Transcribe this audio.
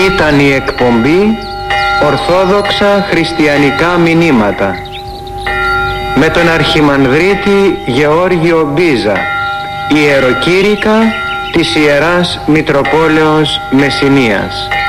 Ήταν η εκπομπή Ορθόδοξα Χριστιανικά Μηνύματα με τον Αρχιμανδρίτη Γεώργιο Μπίζα, ιεροκήρυκα της Ιεράς Μητροπόλεως Μεσσηνίας.